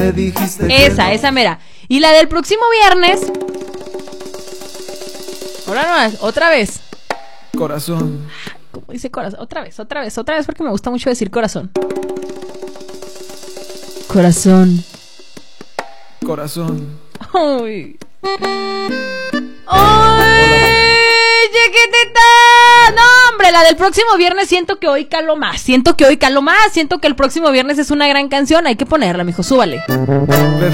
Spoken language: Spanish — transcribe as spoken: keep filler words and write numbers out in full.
me dijiste esa, no. esa mera. Y la del próximo viernes. Ahora no más, otra vez. Corazón. ¿Cómo dice corazón? Otra vez, otra vez, otra vez, porque me gusta mucho decir corazón. Corazón. Corazón. Ay. ¡Ay! ¡Chiquitita! No, hombre, la del próximo viernes siento que hoy calo más. Siento que hoy calo más. Siento que el próximo viernes es una gran canción. Hay que ponerla, mijo, súbale.